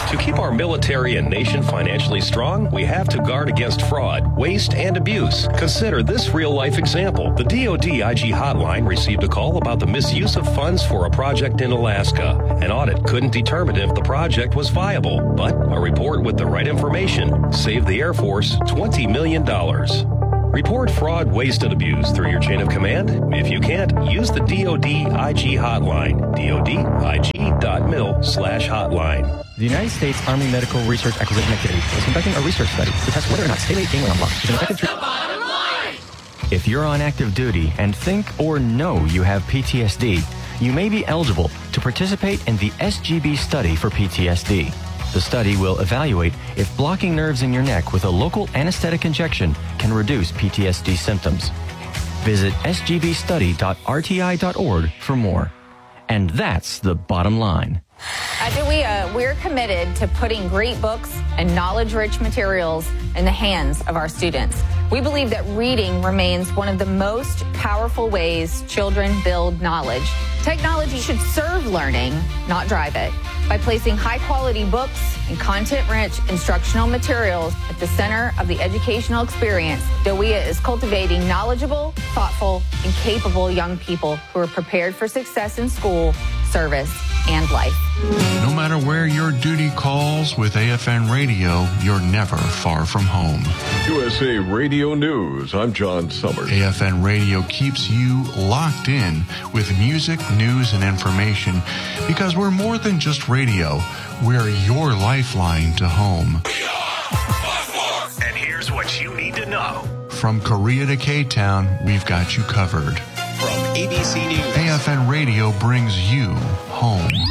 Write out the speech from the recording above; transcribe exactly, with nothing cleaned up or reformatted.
To keep our military and nation financially strong, we have to guard against fraud, waste, and abuse. Consider this real-life example. The D O D I G hotline received a call about the misuse of funds for a project in Alaska. An audit couldn't determine if the project was viable, but a report with the right information saved the Air Force twenty million dollars. Report fraud, waste, and abuse through your chain of command. If you can't, use the D O D I G hotline, dodig.mil slash hotline. The United States Army Medical Research Acquisition Activity is conducting a research study to test whether or not stay-late ganglia block is an effective treatment. If you're on active duty and think or know you have P T S D, you may be eligible to participate in the S G B study for P T S D. The study will evaluate if blocking nerves in your neck with a local anesthetic injection can reduce P T S D symptoms. Visit s g b study dot r t i dot org for more. And that's the bottom line. At D O E A, we're committed to putting great books and knowledge-rich materials in the hands of our students. We believe that reading remains one of the most powerful ways children build knowledge. Technology should serve learning, not drive it. By placing high-quality books and content-rich instructional materials at the center of the educational experience, D O E A is cultivating knowledgeable, thoughtful, and capable young people who are prepared for success in school, service, and life. No matter where your duty calls, with A F N Radio, you're never far from home. U S A Radio News, I'm John Summers. A F N Radio keeps you locked in with music, news, and information because we're more than just radio. We're your lifeline to home. We are and here's what you need to know. From Korea to K-Town, we've got you covered. From A B C News, A F N Radio brings you home.